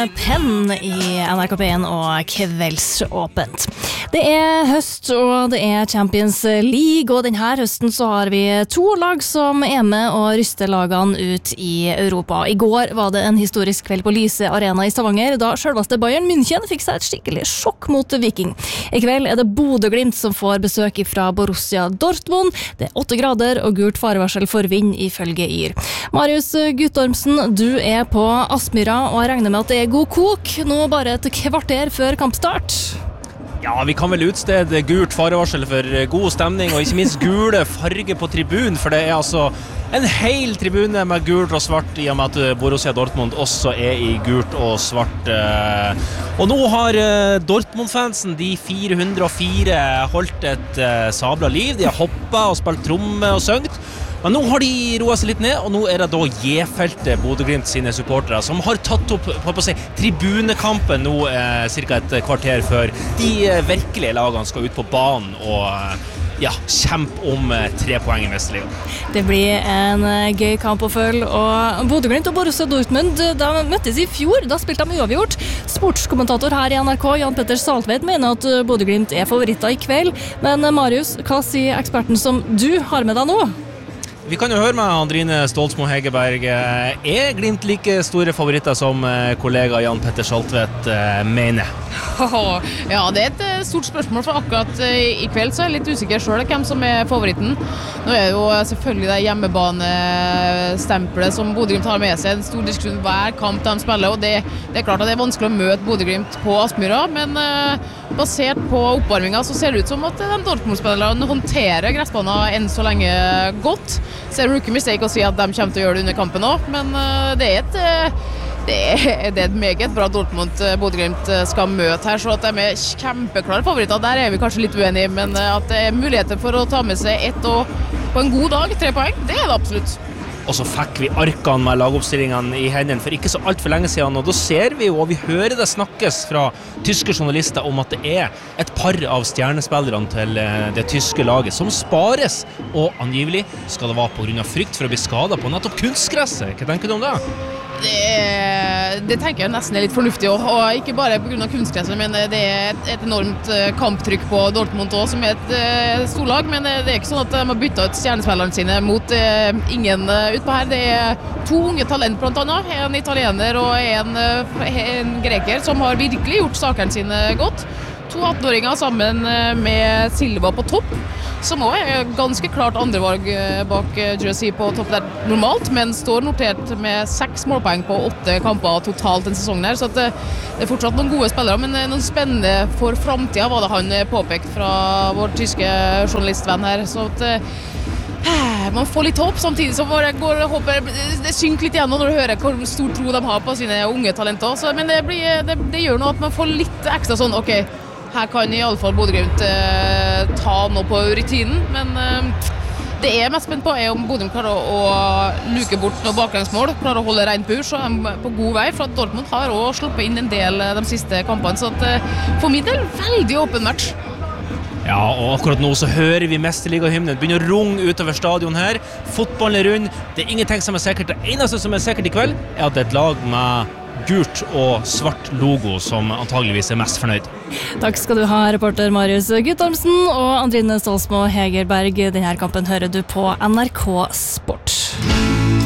Penn i NRK P1 og Kveldsåpent. Det høst, og det Champions League, og denne høsten så har vi to lag som med og ryster lagene ut i Europa. I går var det en historisk kveld på Lyse Arena i Stavanger, da selveste Bayern München fikk seg et skikkelig sjokk mot Viking. I kveld det Bodø/Glimt som får besøk fra Borussia Dortmund. Det 8 grader og gult farevarsel for vind ifølge Yr. Marius Guttormsen, du på Aspmyra, og jeg regner med at det god kok, nå bare et kvarter før kampstart. Ja, vi kan vel utstede gult farevarsel for god stemning, og ikke minst gule farge på tribunen, for det altså en hel tribune med gult og svart, i og med at Borussia Dortmund også i gult og svart. Og nå har Dortmund-fansen, de 404, holdt et sabla liv. De har hoppet og spilt tromme og søngt. Men nå har de roet seg litt ned, og nå det da J-felte Bodø/Glimt sine supportere som har tatt opp tribunekampen nå cirka et kvarter før de virkelige lagene skal ut på banen og kjempe om 3 poeng i Mesterligaen. Det blir en gøy kamp å følge, og Bodø/Glimt og Borussia Dortmund de møttes i fjor, da spilte de uavgjort. Sportskommentator her i NRK, Jan Petter Saltvedt, mener at Bodø/Glimt favoritter i kveld, men Marius, hva sier eksperten som du har med deg nå? Vi kan jo høre med Andrine Stolsmo Hegerberg. Glimt like store favoritter som kollega Jan Petter Saltvedt mener? Ja, det et stort spørsmål, for akkurat i kveld så jeg litt usikker selv hvem som favoritten. Nå jo selvfølgelig det hjemmebanestempelet som Bodø/Glimt har med seg, en stor diskusjon hver kamp de spiller, og det klart at det vanskelig å møte Bodø/Glimt på Aspmyra, men basert på oppvarminga så ser det ut som at de Dortmund-spillerne håndterer gressbanen enn så lenge godt. Så det rookie mistake å si at de kommer til å gjøre det under kampen også, men det et meget bra Dortmund Bodø/Glimt skal møte her, så at de kjempeklare favoritter, der vi kanskje litt uenige, men at det muligheter for å ta med seg ett og på en god dag 3 poeng, det det absolutt. Og så fikk vi arkene med lagoppstillingene i hendene for ikke så alt for lenge siden, og da ser vi jo, og vi hører det snakkes fra tyske journalister om at det et par av stjernespillerne til det tyske laget som spares, og angivelig skal det være på grunn av frykt for å bli skadet på nettopp kunstgresset. Hva tenker du om det? Det tenker jeg nesten litt fornuftig også, og ikke bare på grunn av kunstgresset, men det et enormt kamptrykk på Dortmund også, som et storlag, men det ikke sånn at de har byttet ut stjernespillerne sine mot ingen utpå her. Det 2 unge talent blant annet, en italiener og en greker som har virkelig gjort sakene sine godt. 2 18-åringer sammen med Silva på topp, som også ganske klart andrevalg bak Jersey på topp der normalt, men står notert med 6 målpoeng på 8 kamper totalt den sesongen her, så at det fortsatt noen gode spillere, men noen spennende for fremtiden var det han påpekt fra vår tyske journalistvenn her, så at man får litt håp, samtidig som håper, det synker litt igjennom når du hører hvor stor tro de har på sine unge talenter, så, men det gjør noe at man får litt ekstra sånn, ok, her kan i alle fall Bodø/Glimt ta noe på rutinen, men det mest spent på om Bodø klarer å luke bort noen baklengsmål, klarer å holde rent pur, så på god vei, for at Dortmund har også sluppet inn en del de siste kampene, så at for min del, veldig åpen match. Ja, og akkurat nå så hører vi Mesterliga-hymnen begynner å runge utover stadion her. Fotballen rund, det ingenting som sikkert. Det eneste som sikkert i kveld at det et lag med gult og svart logo som antageligvis mest fornøyd. Takk skal du ha, reporter Marius Guttormsen og Andrine Stolsmo Hegerberg. Denne kampen hører du på NRK Sport.